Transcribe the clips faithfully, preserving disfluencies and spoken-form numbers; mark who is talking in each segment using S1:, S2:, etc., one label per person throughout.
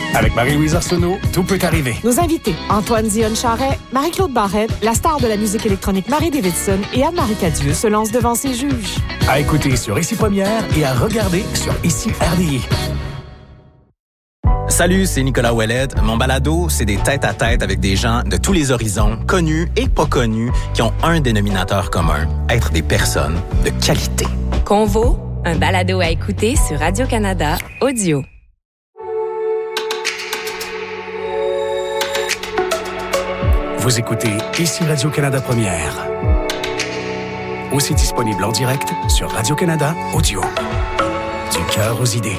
S1: Avec Marie-Louise Arsenault, tout peut arriver.
S2: Nos invités, Antoine Dionne-Charret, Marie-Claude Barrette, la star de la musique électronique Marie Davidson et Anne-Marie Cadieux se lancent devant ses juges.
S1: À écouter sur Ici Première et à regarder sur Ici R D I.
S3: Salut, c'est Nicolas Ouellet. Mon balado, c'est des tête-à-tête avec des gens de tous les horizons, connus et pas connus, qui ont un dénominateur commun, être des personnes de qualité.
S4: Convo, un balado à écouter sur Radio-Canada Audio.
S1: Vous écoutez Ici Radio-Canada Première. Aussi disponible en direct sur Radio-Canada Audio. Du cœur aux idées.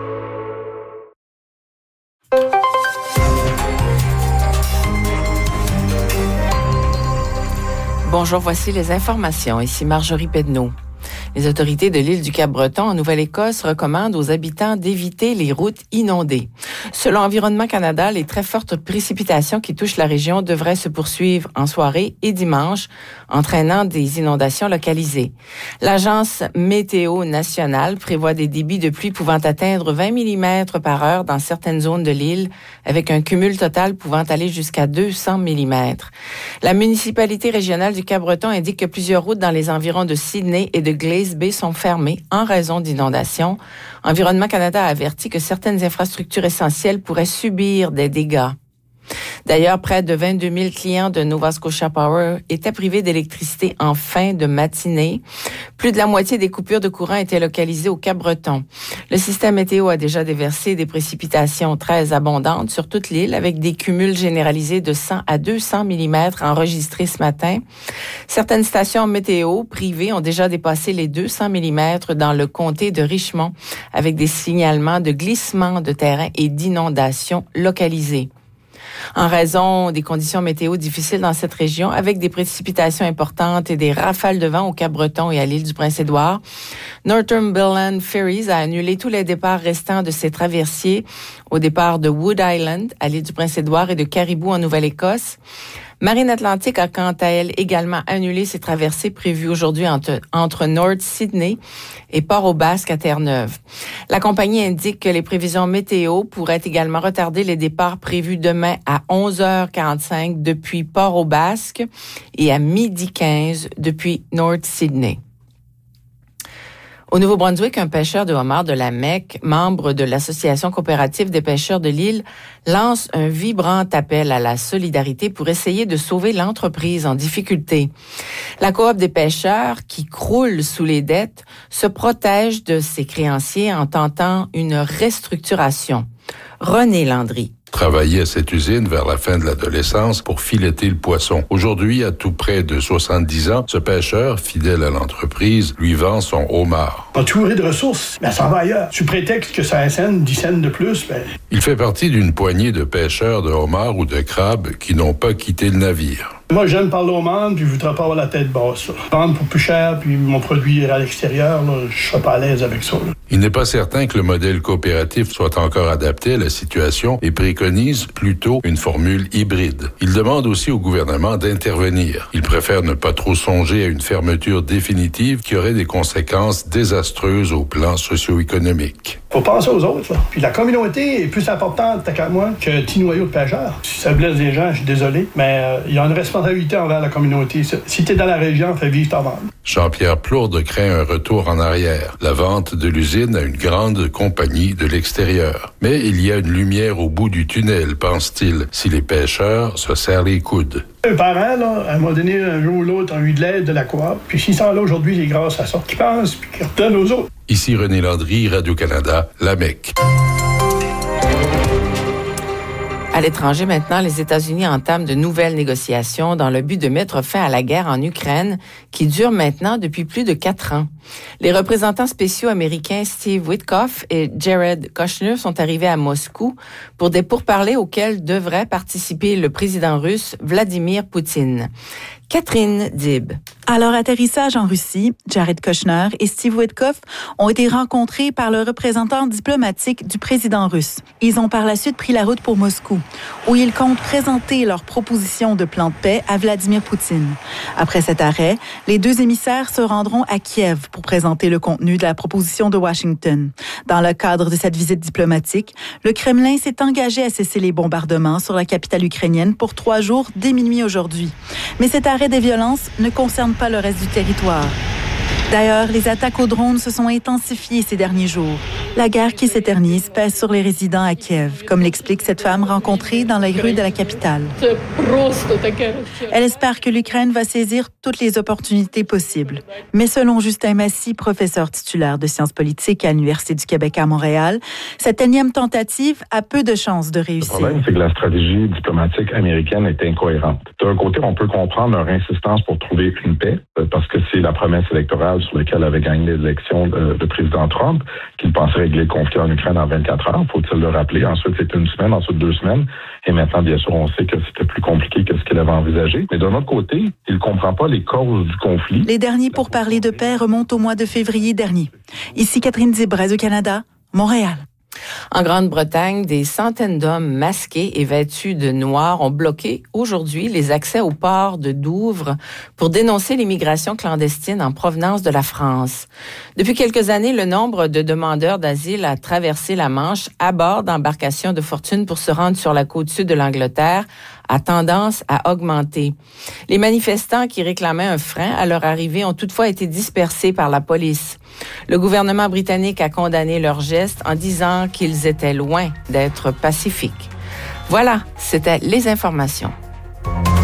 S5: Bonjour, voici les informations. Ici Marjorie Pedneau. Les autorités de l'île du Cap-Breton en Nouvelle-Écosse recommandent aux habitants d'éviter les routes inondées. Selon Environnement Canada, les très fortes précipitations qui touchent la région devraient se poursuivre en soirée et dimanche, entraînant des inondations localisées. L'Agence météo nationale prévoit des débits de pluie pouvant atteindre vingt millimètres par heure dans certaines zones de l'île, avec un cumul total pouvant aller jusqu'à deux cents millimètres. La municipalité régionale du Cap-Breton indique que plusieurs routes dans les environs de Sydney et de Glace Bay sont fermées en raison d'inondations. Environnement Canada a averti que certaines infrastructures essentielles pourraient subir des dégâts. D'ailleurs, près de vingt-deux mille clients de Nova Scotia Power étaient privés d'électricité en fin de matinée. Plus de la moitié des coupures de courant étaient localisées au Cap-Breton. Le système météo a déjà déversé des précipitations très abondantes sur toute l'île, avec des cumuls généralisés de cent à deux cents millimètres enregistrés ce matin. Certaines stations météo privées ont déjà dépassé les deux cents millimètres dans le comté de Richmond, avec des signalements de glissement de terrain et d'inondations localisées. En raison des conditions météo difficiles dans cette région, avec des précipitations importantes et des rafales de vent au Cap-Breton et à l'île du Prince-Édouard, Northumberland Ferries a annulé tous les départs restants de ses traversiers au départ de Wood Island, à l'île du Prince-Édouard, et de Caribou en Nouvelle-Écosse. Marine Atlantique a quant à elle également annulé ses traversées prévues aujourd'hui entre, entre North Sydney et Port-au-Basque à Terre-Neuve. La compagnie indique que les prévisions météo pourraient également retarder les départs prévus demain à onze heures quarante-cinq depuis Port-au-Basque et à midi quinze depuis North Sydney. Au Nouveau-Brunswick, un pêcheur de homards de la Mecque, membre de l'Association coopérative des pêcheurs de l'île, lance un vibrant appel à la solidarité pour essayer de sauver l'entreprise en difficulté. La coop des pêcheurs, qui croule sous les dettes, se protège de ses créanciers en tentant une restructuration. René Landry.
S6: Travaillait à cette usine vers la fin de l'adolescence pour fileter le poisson. Aujourd'hui, à tout près de soixante-dix ans, ce pêcheur, fidèle à l'entreprise, lui vend son homard.
S7: Entouré de ressources, ben, ça va ailleurs. Sous prétexte que ça a un cent, dix cents de plus, ben...
S6: Il fait partie d'une poignée de pêcheurs de homards ou de crabes qui n'ont pas quitté le navire.
S7: Moi, j'aime parler au monde, puis je voudrais pas avoir la tête basse. Là. Vendre pour plus cher, puis mon produit à l'extérieur, là, je serais pas à l'aise avec ça. Là.
S6: Il n'est pas certain que le modèle coopératif soit encore adapté à la situation et préconise plutôt une formule hybride. Il demande aussi au gouvernement d'intervenir. Il préfère ne pas trop songer à une fermeture définitive qui aurait des conséquences désastreuses au plan socio-économique.
S7: Faut penser aux autres, là. Puis la communauté est plus importante, qu'à moi, qu'un petit noyau de pêcheurs. Si ça blesse des gens, je suis désolé, mais il euh, y a une responsabilité envers la communauté. Si t'es dans la région, fais vivre ta vente.
S6: Jean-Pierre Plourde craint un retour en arrière, la vente de l'usine à une grande compagnie de l'extérieur. Mais il y a une lumière au bout du tunnel, pense-t-il, si les pêcheurs se serrent les coudes.
S7: Les parents, là, à un moment donné, un jour ou l'autre, ont eu de l'aide de la coop. Puis s'ils sont là aujourd'hui, c'est grâce à ça qu'ils pensent puis qu'ils redonnent aux autres.
S6: Ici René Landry, Radio-Canada, La Mecque.
S5: À l'étranger maintenant, les États-Unis entament de nouvelles négociations dans le but de mettre fin à la guerre en Ukraine qui dure maintenant depuis plus de quatre ans. Les représentants spéciaux américains Steve Witkoff et Jared Kushner sont arrivés à Moscou pour des pourparlers auxquels devrait participer le président russe Vladimir Poutine. Catherine Dib.
S8: À leur atterrissage en Russie, Jared Kushner et Steve Witkoff ont été rencontrés par le représentant diplomatique du président russe. Ils ont par la suite pris la route pour Moscou, où ils comptent présenter leur proposition de plan de paix à Vladimir Poutine. Après cet arrêt, les deux émissaires se rendront à Kiev pour présenter le contenu de la proposition de Washington. Dans le cadre de cette visite diplomatique, le Kremlin s'est engagé à cesser les bombardements sur la capitale ukrainienne pour trois jours dès minuit aujourd'hui. Mais cet arrêt des violences ne concerne pas le reste du territoire. D'ailleurs, les attaques aux drones se sont intensifiées ces derniers jours. La guerre qui s'éternise pèse sur les résidents à Kiev, comme l'explique cette femme rencontrée dans les rues de la capitale. Elle espère que l'Ukraine va saisir toutes les opportunités possibles. Mais selon Justin Massy, professeur titulaire de sciences politiques à l'Université du Québec à Montréal, cette énième tentative a peu de chances de réussir.
S9: Le problème, c'est que la stratégie diplomatique américaine est incohérente. D'un côté, on peut comprendre leur insistance pour trouver une paix, parce que c'est la promesse électorale sur lequel avait gagné l'élection de, de président Trump, qu'il pensait régler le conflit en Ukraine en vingt-quatre heures, faut-il le rappeler. Ensuite, c'était une semaine, ensuite deux semaines. Et maintenant, bien sûr, on sait que c'était plus compliqué que ce qu'il avait envisagé. Mais d'un autre côté, il ne comprend pas les causes du conflit.
S8: Les derniers pourparlers de paix remontent au mois de février dernier. Ici Catherine Dib, Radio-Canada, Montréal.
S5: En Grande-Bretagne, des centaines d'hommes masqués et vêtus de noir ont bloqué aujourd'hui les accès au port de Douvres pour dénoncer l'immigration clandestine en provenance de la France. Depuis quelques années, le nombre de demandeurs d'asile à traverser la Manche à bord d'embarcations de fortune pour se rendre sur la côte sud de l'Angleterre a tendance à augmenter. Les manifestants qui réclamaient un frein à leur arrivée ont toutefois été dispersés par la police. Le gouvernement britannique a condamné leurs gestes en disant qu'ils étaient loin d'être pacifiques. Voilà, c'était les informations.